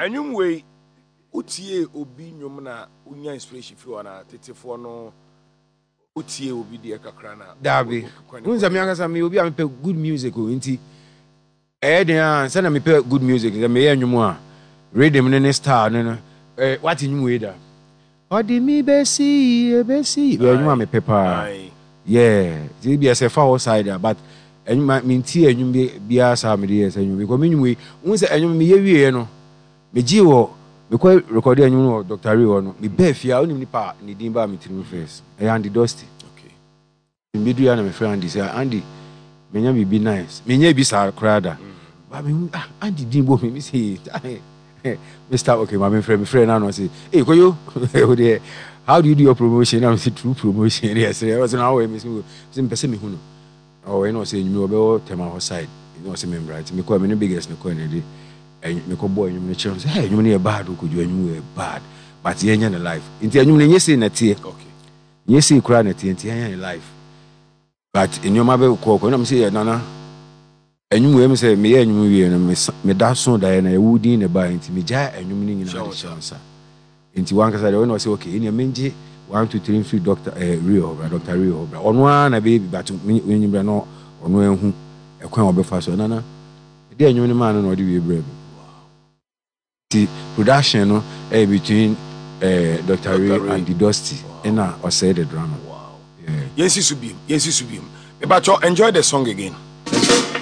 anyum we utie obi nyum na unya inspiration fi wana tetefo no utie obi de kakra na dabi unza mi akasa mi obi am pe good music o nti den say na me pe good music me ye anyum a rhythm ne star ne what nyum we da odi mi besi be anyum a me pepa yeah they be as a far outside but anyum me nti anyum bia sa me dey say anyum because me nyum we unza anyum me ye wie no me gi wo me ko record anyum no Dr. Ray no me be fia onim nipa ni din ba me trim first and the dusty okay me do ya na me friend Andy say Andy me nya be nice me nya bi sa krada but me Andy din bo me say Mr. Okay my friend now no say hey koyo how do you do your promotion now say true promotion yes I was now me say person me hu no oh you know say you be tema side you know say me right me ko me no biggest me ko na dey me ko boy nyum ne chere say hey nyum ne bad ko ju nyum bad but yenya na life nti nyum ne nyese na tie okay nyese kura na tie nti yenya na life but nyum abe ko na me say nana nyum we me say me ye nyum wie no me da so da na ewudi ne ba nti me ja nyum ne nyina de chance nti wan kasa de we no say okay ni menje 1 2 3 free Dr. Dr. Rio ono na baby but nyum bre no ono ehu ekwan obefa so nana de nyum ne man no de wie bre the production no between Dr. Ray and the Dusty and I say the drama. Wow. Yeah. Yes, Subim. Me bacho enjoy the song again.